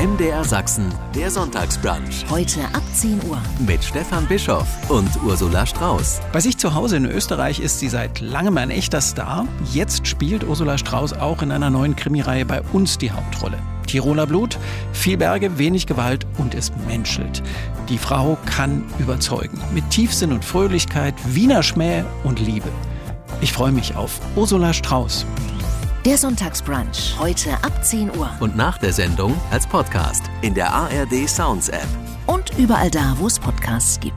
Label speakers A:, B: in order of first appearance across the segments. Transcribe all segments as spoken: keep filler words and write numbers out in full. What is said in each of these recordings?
A: M D R Sachsen, der Sonntagsbrunch.
B: Heute ab zehn Uhr.
A: Mit Stefan Bischoff und Ursula Strauß.
C: Bei sich zu Hause in Österreich ist sie seit langem ein echter Star. Jetzt spielt Ursula Strauß auch in einer neuen Krimireihe bei uns die Hauptrolle. Tiroler Blut, viel Berge, wenig Gewalt und es menschelt. Die Frau kann überzeugen. Mit Tiefsinn und Fröhlichkeit, Wiener Schmäh und Liebe. Ich freue mich auf Ursula Strauß.
B: Der Sonntagsbrunch. Heute ab zehn Uhr.
A: Und nach der Sendung als Podcast in der A R D Sounds App.
B: Und überall da, wo es Podcasts gibt.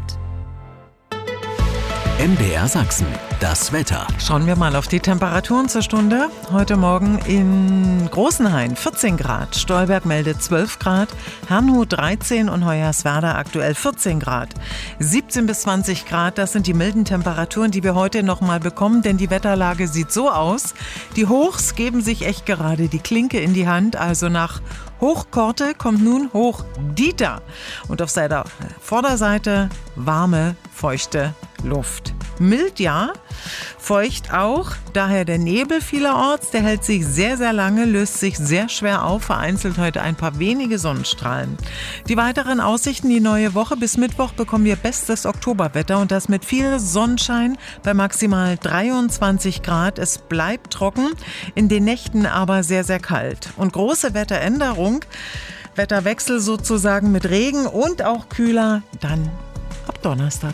A: M D R Sachsen, das Wetter.
D: Schauen wir mal auf die Temperaturen zur Stunde. Heute Morgen in Großenhain vierzehn Grad, Stolberg meldet zwölf Grad, Herrnhut dreizehn und Hoyerswerda aktuell vierzehn Grad. siebzehn bis zwanzig Grad, das sind die milden Temperaturen, die wir heute noch mal bekommen, denn die Wetterlage sieht so aus. Die Hochs geben sich echt gerade die Klinke in die Hand, also nach Hochkorte kommt nun Hochdieter. Und auf seiner Vorderseite warme, feuchte Luft. Mild ja, feucht auch, daher der Nebel vielerorts, der hält sich sehr, sehr lange, löst sich sehr schwer auf, vereinzelt heute ein paar wenige Sonnenstrahlen. Die weiteren Aussichten, die neue Woche bis Mittwoch bekommen wir bestes Oktoberwetter und das mit viel Sonnenschein bei maximal dreiundzwanzig Grad. Es bleibt trocken, in den Nächten aber sehr, sehr kalt. Und große Wetteränderung, Wetterwechsel sozusagen mit Regen und auch kühler dann ab Donnerstag.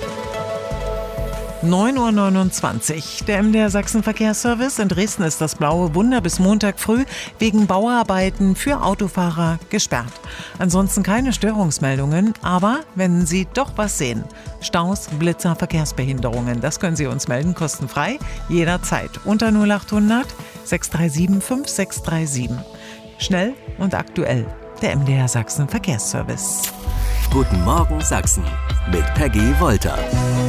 D: neun Uhr neunundzwanzig. Der M D R Sachsen Verkehrsservice. In Dresden ist das blaue Wunder bis Montag früh wegen Bauarbeiten für Autofahrer gesperrt. Ansonsten keine Störungsmeldungen, aber wenn Sie doch was sehen, Staus, Blitzer, Verkehrsbehinderungen, das können Sie uns melden, kostenfrei, jederzeit. Unter null acht hundert sechs drei sieben fünf sechs drei sieben. Schnell und aktuell. Der M D R Sachsen Verkehrsservice.
A: Guten Morgen Sachsen mit Peggy Wolter.